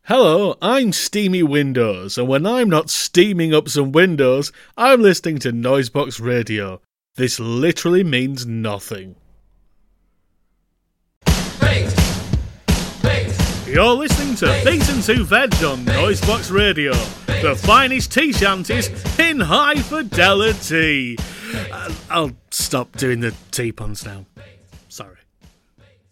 Hello, I'm Steamy Windows, and when I'm not steaming up some windows, I'm listening to Noisebox Radio. This literally means nothing. You're listening to Beat and Two Veg on Noisebox Radio, the finest tea shanties in high fidelity. I'll stop doing the tea puns now.